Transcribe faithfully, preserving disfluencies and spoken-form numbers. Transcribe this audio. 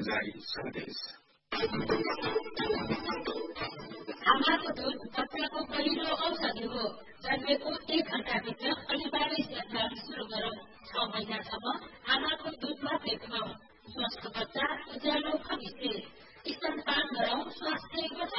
जारी सन्देश। आमाको दुध बच्चाको पहिलो औषधि हो। जन्मेको एक घण्टाभित्र अनिवार्य स्याहार सुरु गरौँ। छ महिनासम्म आमाको दुध मात्रै खुवाऊ। स्वस्थ बच्चा उज्यालो भविष्य। स्तनपान गराउँ, स्वास्थ्य